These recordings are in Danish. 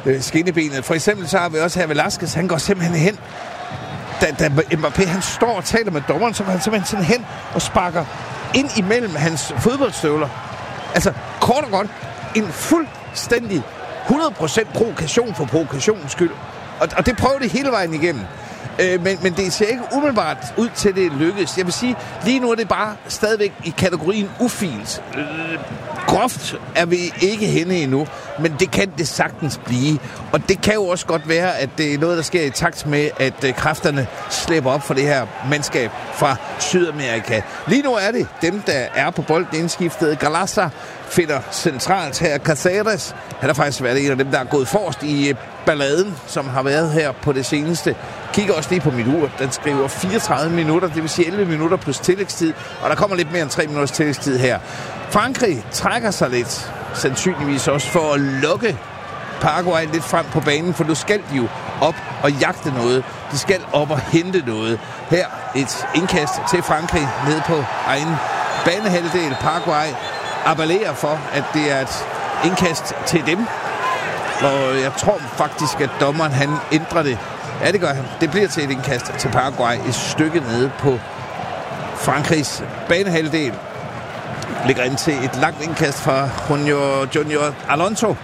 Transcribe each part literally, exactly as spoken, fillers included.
øh, skinnebenet. For eksempel så har vi også her Velasquez, han går simpelthen hen. Da, da Mbappé han står og taler med dommeren, så går han simpelthen sådan hen og sparker ind imellem hans fodboldstøvler. Altså, kort og godt, en fuldstændig hundrede procent provokation for provokationens skyld. Og, og det prøver det hele vejen igennem. Øh, men, men det ser ikke umiddelbart ud til, at det lykkes. Jeg vil sige, lige nu er det bare stadigvæk i kategorien ufint. Øh, groft er vi ikke henne endnu, men det kan det sagtens blive. Og det kan jo også godt være, at det er noget, der sker i takt med, at øh, kræfterne slipper op for det her mandskab fra Sydamerika. Lige nu er det dem, der er på bolden indskiftet. Galassa finder centralt her. Caceres, han har faktisk været en af dem, der er gået forrest i øh, balladen, som har været her på det seneste. Kigger også lige på mit ur. Den skriver fireogtredive minutter, det vil sige elleve minutter plus tillægstid, og der kommer lidt mere end tre minutters tillægstid her. Frankrig trækker sig lidt, sandsynligvis også for at lukke Paraguay lidt frem på banen, for nu skal de jo op og jagte noget. De skal op og hente noget. Her et indkast til Frankrig ned på egen banehalvdel. Paraguay appellerer for, at det er et indkast til dem. Og jeg tror faktisk, at dommeren han ændrer det. Ja, det gør han. Det bliver til et indkast til Paraguay. Et stykke nede på Frankrigs banehalvdel. Ligger ind til et langt indkast fra Junior, Junior Alonso.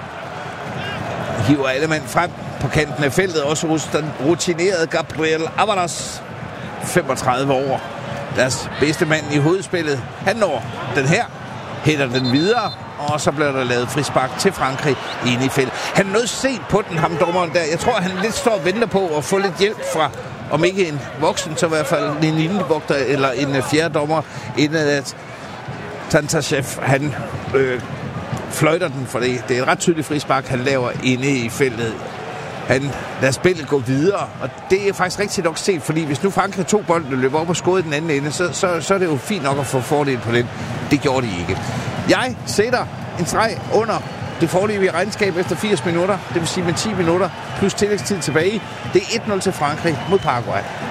Hiver alle mand frem på kanten af feltet. Også hos den rutinerede Gabriel Avalos. femogtredive år. Deres bedste mand i hovedspillet. Han når den her. Hætter den videre. Og så bliver der lavet frispark til Frankrig inde i feltet. Han er noget sent på den, ham dommeren der. Jeg tror, han lidt står og venter på at få lidt hjælp fra, om ikke en voksen, så i hvert fald en linjevogter eller en fjerde dommer, inden at Tantashev, han øh, fløjter den, for det. Det er et ret tydeligt frispark, han laver inde i feltet. Han lader spillet gå videre, og det er faktisk rigtig nok set, fordi hvis nu Frankrig tog bolden og løber op og skåede den anden ende, så, så, så er det jo fint nok at få fordel på den. Det gjorde de ikke. Jeg sætter en streg under det foreløbige regnskab efter firs minutter, det vil sige med ti minutter plus tillægstid tilbage. Det er et nul til Frankrig mod Paraguay.